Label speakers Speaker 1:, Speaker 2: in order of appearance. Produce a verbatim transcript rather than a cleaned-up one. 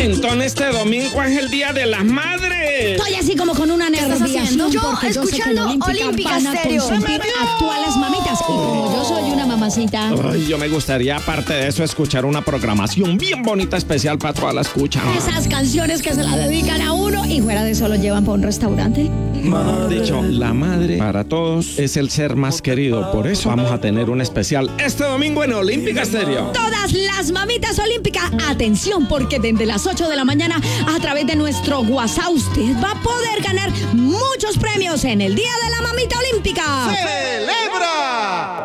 Speaker 1: Entonces este domingo es el Día de las Madres.
Speaker 2: Estoy así como con una nerviación.
Speaker 3: Yo
Speaker 2: porque yo sé que en
Speaker 3: escuchando
Speaker 2: Olímpica
Speaker 3: Olímpica
Speaker 2: van a
Speaker 3: Stereo.
Speaker 2: consentir a todas las mamitas. Y como yo soy una mamacita.
Speaker 1: Ay, yo me gustaría, aparte de eso, escuchar una programación bien bonita, especial para todas las escuchas.
Speaker 2: Esas canciones que se la dedican a uno y fuera de eso lo llevan para un restaurante.
Speaker 1: Mejor dicho, la madre para todos es el ser más querido. Por eso vamos a tener un especial este domingo en Olímpica Stereo.
Speaker 2: Todas las mamitas olímpicas, atención, porque desde las ocho de la mañana a través de nuestro WhatsApp usted va a poder ganar muchos premios en el Día de la Mamita Olímpica.
Speaker 4: ¡Celebra!